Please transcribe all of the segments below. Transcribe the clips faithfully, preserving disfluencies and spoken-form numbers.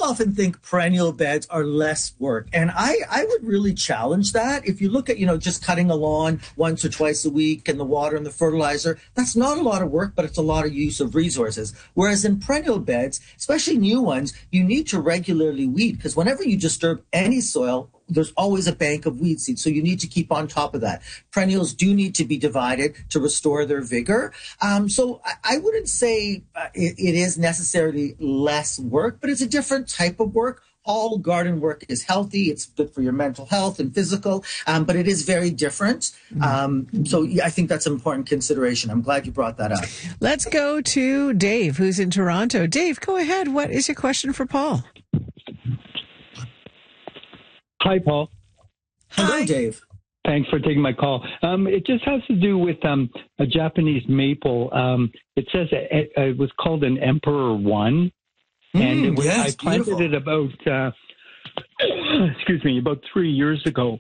often think perennial beds are less work. And I, I would really challenge that. If you look at, you know, just cutting a lawn once or twice a week and the water and the fertilizer, that's not a lot of work, but it's a lot of use of resources. Whereas in perennial beds, especially new ones, you need to regularly weed because whenever you disturb any soil, there's always a bank of weed seed. So you need to keep on top of that. Perennials do need to be divided to restore their vigor. Um, so I, I wouldn't say uh, it, it is necessarily less work, but it's a different type of work. All garden work is healthy. It's good for your mental health and physical, um, but it is very different. Um, so yeah, I think that's an important consideration. I'm glad you brought that up. Let's go to Dave, who's in Toronto. Dave, go ahead. What is your question for Paul? Hi, Paul. Hello, Hi. Dave. Thanks for taking my call. Um, it just has to do with um, a Japanese maple. Um, it says it, it was called an Emperor One, and Mm, it was, yes, I planted beautiful. it about uh, excuse me about three years ago,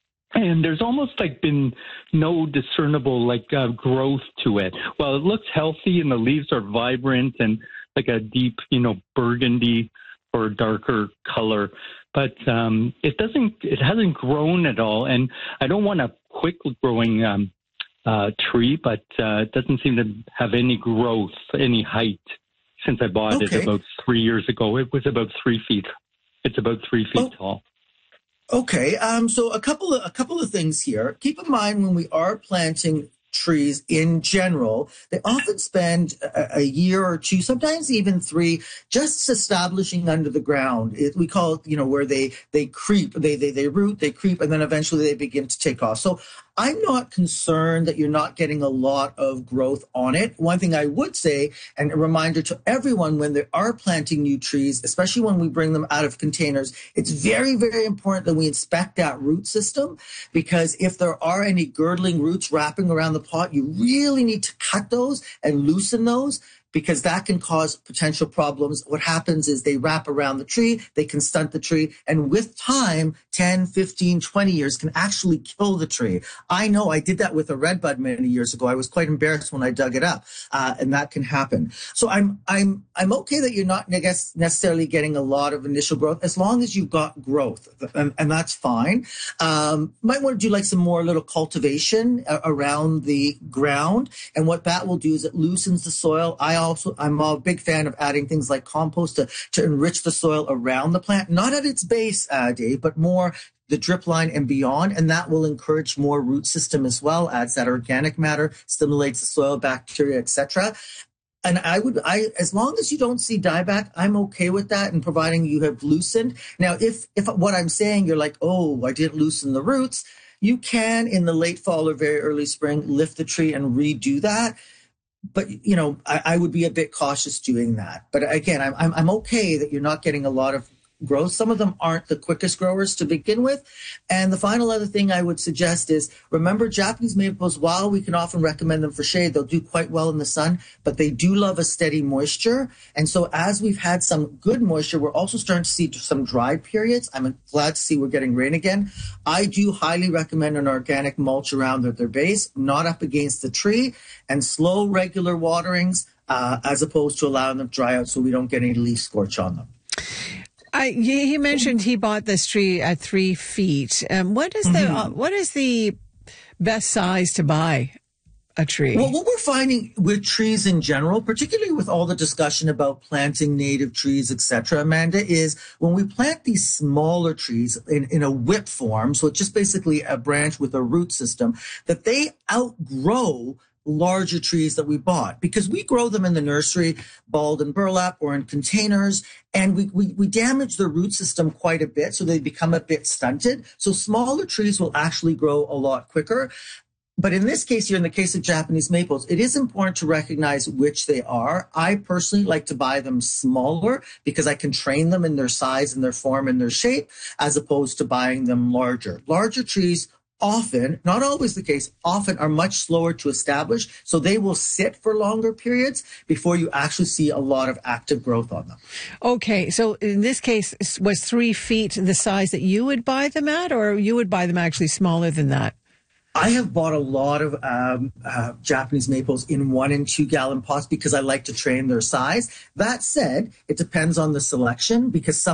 and there's almost like been no discernible like uh, growth to it. Well, it looks healthy, and the leaves are vibrant and like a deep, you know, burgundy or darker color. But um, it doesn't, it hasn't grown at all. And I don't want a quick growing um, uh, tree, but uh, it doesn't seem to have any growth, any height since I bought Okay. it about three years ago. It was about three feet. It's about three feet Oh. tall. Okay, um, so a couple of a couple of things here. Keep in mind when we are planting trees in general, they often spend a, a year or two, sometimes even three, just establishing under the ground. It, we call it, you know, where they they creep, they they they root, they creep, and then eventually they begin to take off. So I'm not concerned that you're not getting a lot of growth on it. One thing I would say, and a reminder to everyone when they are planting new trees, especially when we bring them out of containers, it's very, very important that we inspect that root system, because if there are any girdling roots wrapping around the pot, you really need to cut those and loosen those, because that can cause potential problems. What happens is they wrap around the tree, they can stunt the tree, and with time, ten, fifteen, twenty years can actually kill the tree. I know I did that with a redbud many years ago. I was quite embarrassed when I dug it up, uh, and that can happen. So I'm I'm I'm okay that you're not, I guess, necessarily getting a lot of initial growth, as long as you've got growth, and, and that's fine. Um, might want to do like some more little cultivation uh, around the ground, and what that will do is it loosens the soil. I also, I'm a big fan of adding things like compost to, to enrich the soil around the plant, not at its base, uh, Dave, but more the drip line and beyond. And that will encourage more root system as well, adds that organic matter, stimulates the soil bacteria, et cetera. And I would, I, as long as you don't see dieback, I'm okay with that, and providing you have loosened. Now, if, if what I'm saying, you're like, oh, I didn't loosen the roots, you can, in the late fall or very early spring, lift the tree and redo that. But, you know, I, I would be a bit cautious doing that. But again, I'm, I'm, I'm okay that you're not getting a lot of growth. Some of them aren't the quickest growers to begin with. And the final other thing I would suggest is, remember, Japanese maples, while we can often recommend them for shade, they'll do quite well in the sun, but they do love a steady moisture. And so as we've had some good moisture, we're also starting to see some dry periods. I'm glad to see we're getting rain again. I do highly recommend an organic mulch around their, their base, not up against the tree, and slow, regular waterings, uh, as opposed to allowing them to dry out so we don't get any leaf scorch on them. I, he mentioned he bought this tree at three feet. Um, what is the Mm-hmm. uh, what is the best size to buy a tree? Well, what we're finding with trees in general, particularly with all the discussion about planting native trees, et cetera, Amanda, is when we plant these smaller trees in, in a whip form, so it's just basically a branch with a root system, that they outgrow larger trees that we bought, because we grow them in the nursery, balled and burlap, or in containers, and we, we, we damage the root system quite a bit, so they become a bit stunted. So smaller trees will actually grow a lot quicker. But in this case here, in the case of Japanese maples, it is important to recognize which they are. I personally like to buy them smaller because I can train them in their size and their form and their shape, as opposed to buying them larger. Larger trees often, not always the case, often are much slower to establish, so they will sit for longer periods before you actually see a lot of active growth on them. Okay, so in this case, was three feet the size that you would buy them at, or you would buy them actually smaller than that? I have bought a lot of um, uh, Japanese maples in one and two gallon pots because I like to train their size. That said, it depends on the selection, because some